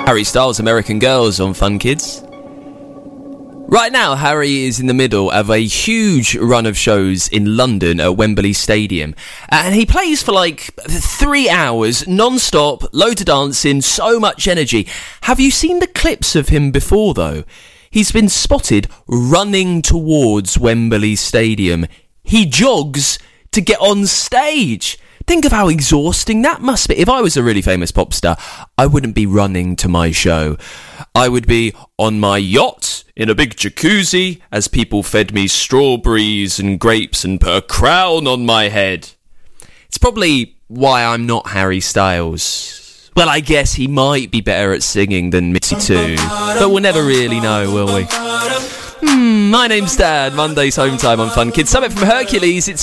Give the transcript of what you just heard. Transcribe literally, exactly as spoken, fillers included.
Harry Styles, American Girls on Fun Kids. Right now, Harry is in the middle of a huge run of shows in London at Wembley Stadium. And he plays for like three hours, non-stop, loads of dancing, so much energy. Have you seen the clips of him before, though? He's been spotted running towards Wembley Stadium. He jogs to get on stage. Think of how exhausting that must be. If I was a really famous pop star, I wouldn't be running to my show. I would be on my yacht in a big jacuzzi as people fed me strawberries and grapes and put a crown on my head. It's probably why I'm not Harry Styles. Well, I guess he might be better at singing than Missy too, but we'll never really know, will we? Hmm, my name's Dan. Monday's home time on Fun Kids. Summit from Hercules. It's